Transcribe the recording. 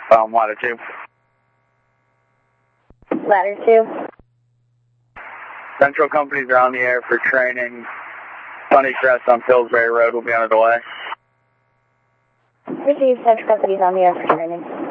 Ladder 2. Ladder 2. Central companies are on the air for training. Sunny Crest on Pillsbury Road will be on the delay. Received, Central companies on the air for training.